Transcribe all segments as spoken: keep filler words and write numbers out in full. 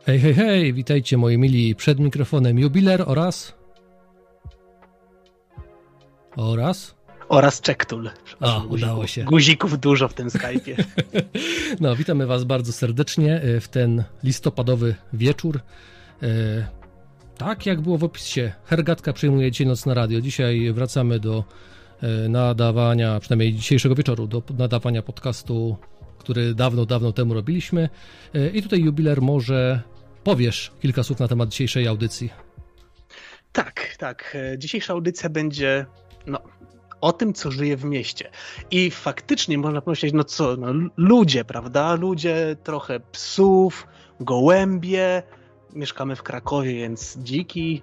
Hej, hej, hej, witajcie moi mili, przed mikrofonem Jubiler oraz... Oraz? Oraz Czektul. O, udało się. Guzików dużo w tym Skype'ie. No, witamy was bardzo serdecznie w ten listopadowy wieczór. Tak jak było w opisie, Hergatka przejmuje dzisiaj Noc na Radio. Dzisiaj wracamy do nadawania, przynajmniej dzisiejszego wieczoru, do nadawania podcastu, który dawno, dawno temu robiliśmy. I tutaj Jubiler, może powiesz kilka słów na temat dzisiejszej audycji. Tak, tak. Dzisiejsza audycja będzie no, o tym, co żyje w mieście. I faktycznie można pomyśleć, no co, no, ludzie, prawda? Ludzie, trochę psów, gołębie. Mieszkamy w Krakowie, więc dziki.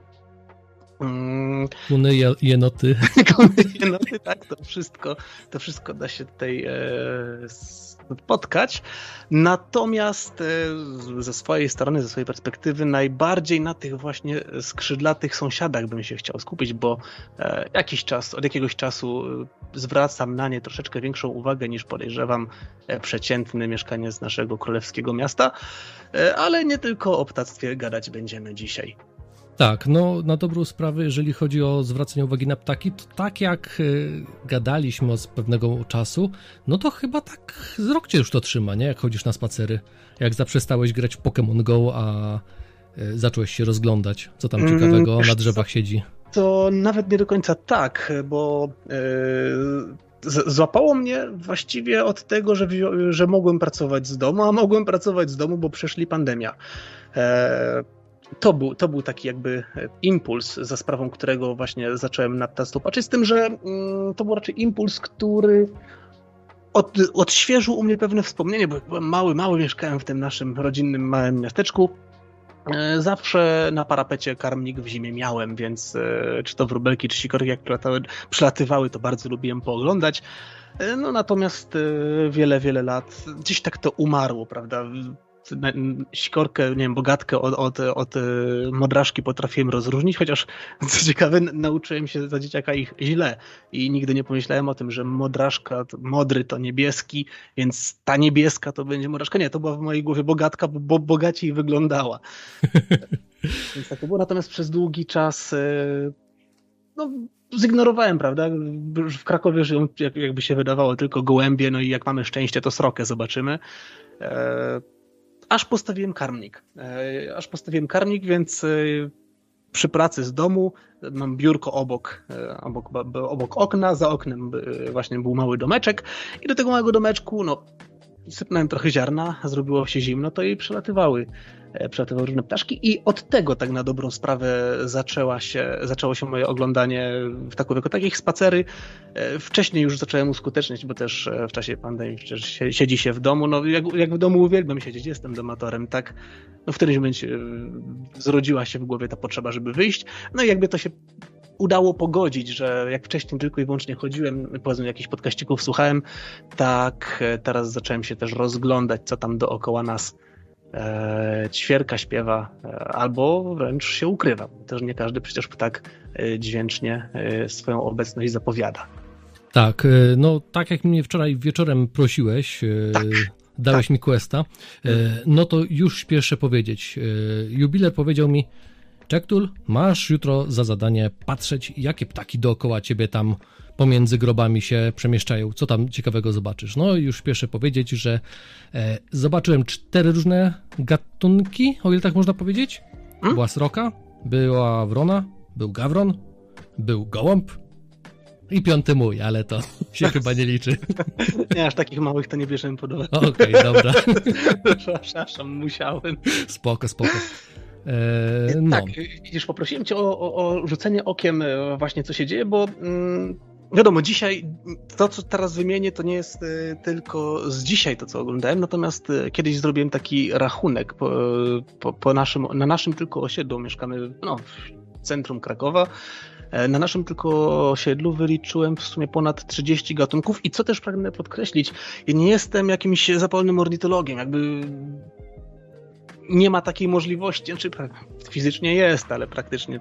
Mm. Kuny, jenoty. Kuny, jenoty, tak, to wszystko, to wszystko da się tutaj e, spotkać. Natomiast e, ze swojej strony, ze swojej perspektywy, najbardziej na tych właśnie skrzydlatych sąsiadach bym się chciał skupić, bo e, jakiś czas, od jakiegoś czasu zwracam na nie troszeczkę większą uwagę niż podejrzewam e, przeciętny mieszkaniec naszego królewskiego miasta, e, ale nie tylko o ptactwie gadać będziemy dzisiaj. Tak, no na dobrą sprawę, jeżeli chodzi o zwracanie uwagi na ptaki, to tak jak y, gadaliśmy od pewnego czasu, no to chyba tak z rok cię już to trzyma, nie? Jak chodzisz na spacery, jak zaprzestałeś grać w Pokémon Go, a y, zacząłeś się rozglądać, co tam ciekawego mm, na drzewach siedzi. To nawet nie do końca tak, bo y, z, złapało mnie właściwie od tego, że, że mogłem pracować z domu, a mogłem pracować z domu, bo przeszli pandemia. E, To był, to był taki jakby impuls, za sprawą którego właśnie zacząłem na ptactwo patrzeć, z tym, że mm, to był raczej impuls, który od, odświeżył u mnie pewne wspomnienie, bo byłem mały, mały, mieszkałem w tym naszym rodzinnym małym miasteczku. E, zawsze na parapecie karmnik w zimie miałem, więc e, czy to wróbelki, czy sikorki jak przylatały, przylatywały, to bardzo lubiłem pooglądać. E, no natomiast e, wiele, wiele lat gdzieś tak to umarło, prawda? Sikorkę, nie wiem, bogatkę od, od, od modraszki potrafiłem rozróżnić, chociaż co ciekawe nauczyłem się za dzieciaka ich źle i nigdy nie pomyślałem o tym, że modraszka, to modry to niebieski, więc ta niebieska to będzie modraszka. Nie, to była w mojej głowie bogatka, bo bogaciej wyglądała. Więc tak to było, natomiast przez długi czas no, zignorowałem, prawda? W Krakowie żyją, jakby się wydawało, tylko gołębie, no i jak mamy szczęście, to srokę zobaczymy. Aż postawiłem karmnik. Aż postawiłem karmnik, więc przy pracy z domu mam biurko obok, obok, obok okna, za oknem właśnie był mały domeczek i do tego małego domeczku no, sypnąłem trochę ziarna, zrobiło się zimno, to i przelatywały, przelatywały różne ptaszki i od tego tak na dobrą sprawę zaczęła się, zaczęło się moje oglądanie w taku, takich spacery. Wcześniej już zacząłem uskuteczniać, bo też w czasie pandemii przecież siedzi się w domu, no jak, jak w domu uwielbiam siedzieć, jestem domatorem, tak, no w którymś momencie zrodziła się w głowie ta potrzeba, żeby wyjść, no i jakby to się udało pogodzić, że jak wcześniej tylko i wyłącznie chodziłem, powiedzmy jakichś podkaścików słuchałem, tak teraz zacząłem się też rozglądać, co tam dookoła nas e, ćwierka śpiewa, e, albo wręcz się ukrywa. Też nie każdy przecież tak e, dźwięcznie e, swoją obecność zapowiada. Tak, no tak jak mnie wczoraj wieczorem prosiłeś, e, tak, dałeś tak. mi questa, e, no to już śpieszę powiedzieć. E, Jubiler powiedział mi: Czektul, masz jutro za zadanie patrzeć, jakie ptaki dookoła ciebie tam pomiędzy grobami się przemieszczają. Co tam ciekawego zobaczysz? No i już spieszę powiedzieć, że e, zobaczyłem cztery różne gatunki, o ile tak można powiedzieć. Hmm? Była sroka, była wrona, był gawron, był gołąb i piąty mój, ale to się chyba nie liczy. Nie, aż takich małych to nie bierzemy pod uwagę. Okej, okay, dobra. Przepraszam, musiałem. Spoko, spoko. Eee, no. Tak, już poprosiłem cię o, o, o rzucenie okiem właśnie co się dzieje, bo mm, wiadomo, dzisiaj to, co teraz wymienię, to nie jest y, tylko z dzisiaj to, co oglądałem, natomiast y, kiedyś zrobiłem taki rachunek po, po, po naszym, na naszym tylko osiedlu, mieszkamy no, w centrum Krakowa. Na naszym tylko osiedlu wyliczyłem w sumie ponad trzydzieści gatunków i co też pragnę podkreślić, ja nie jestem jakimś zapalnym ornitologiem, jakby nie ma takiej możliwości, znaczy fizycznie jest, ale praktycznie